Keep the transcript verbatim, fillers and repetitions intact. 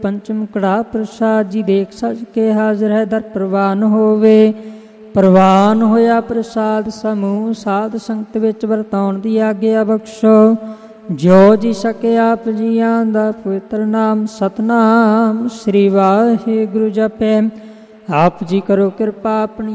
ਪੰਚਮ ਕੜਾ ਪ੍ਰਸਾਦ ਜੀ ਦੇਖ ਸਜ ਕੇ ਹਾਜ਼ਰ ਹੈ ਦਰ ਪ੍ਰਵਾਨ ਹੋਵੇ। ਪ੍ਰਵਾਨ ਹੋਇਆ ਪ੍ਰਸਾਦ ਸਮੂਹ ਸਾਧ ਸੰਗਤ ਵਿੱਚ ਵਰਤਾਉਣ ਦੀ ਆਗਿਆ ਬਖਸ਼ੋ। ਜੋ ਜੀ ਸਕੇ ਆਪ ਜੀਆਂ ਦਾ ਪਵਿੱਤਰ ਨਾਮ ਸਤਨਾਮ ਸ੍ਰੀ ਵਾਹਿਗੁਰੂ ਜਪੈ। ਆਪ ਜੀ ਕਰੋ ਕਿਰਪਾ ਆਪਣੀ